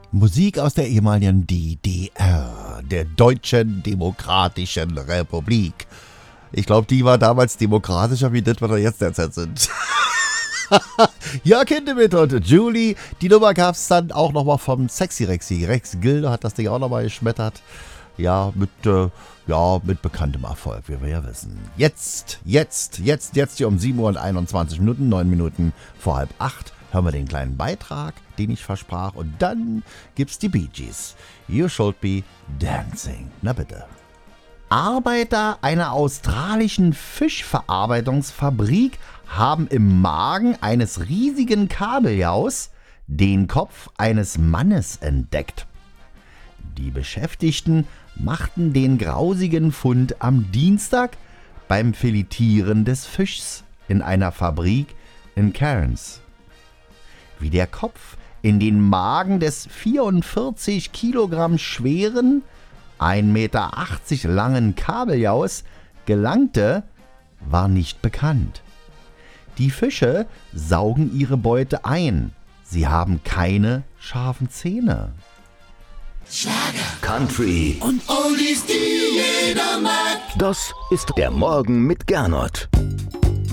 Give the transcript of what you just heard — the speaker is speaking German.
Musik aus der ehemaligen DDR, der Deutschen Demokratischen Republik. Ich glaube, die war damals demokratischer wie das, was wir jetzt derzeit sind. Ja, Kinder mit und Julie. Die Nummer gab es dann auch nochmal vom Sexy Rexy. Rex Gilde hat das Ding auch nochmal geschmettert. Ja, mit bekanntem Erfolg, wie wir ja wissen. Jetzt hier um 7:21 Uhr, 9 Minuten vor 7:30, hören wir den kleinen Beitrag, den ich versprach. Und dann gibt's die Bee Gees. You should be dancing. Na bitte. Arbeiter einer australischen Fischverarbeitungsfabrik haben im Magen eines riesigen Kabeljaus den Kopf eines Mannes entdeckt. Die Beschäftigten machten den grausigen Fund am Dienstag beim Filetieren des Fischs in einer Fabrik in Cairns. Wie der Kopf in den Magen des 44 Kilogramm schweren, 1,80 Meter langen Kabeljaus gelangte, war nicht bekannt. Die Fische saugen ihre Beute ein. Sie haben keine scharfen Zähne. Schlager, Country und Oldies, die jeder mag. Das ist der Morgen mit Gernot.